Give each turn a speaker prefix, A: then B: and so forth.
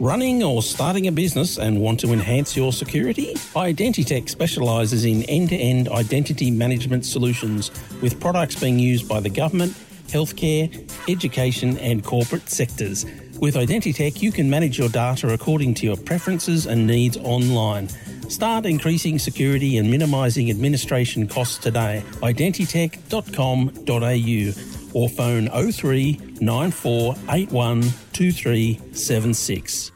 A: Running or starting a business and want to enhance your security? Identitech specialises in end-to-end identity management solutions with products being used by the government, healthcare, education and corporate sectors. With Identitech, you can manage your data according to your preferences and needs online. Start increasing security and minimising administration costs today. Identitech.com.au or phone 03 9481 2376.